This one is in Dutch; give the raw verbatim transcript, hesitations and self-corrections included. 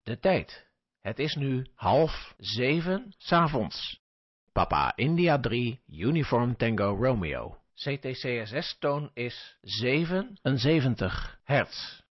De tijd. Het is nu half zeven 's avonds. Papa India drie Uniform Tango Romeo. C T C S S-toon is zevenenzeventig hertz.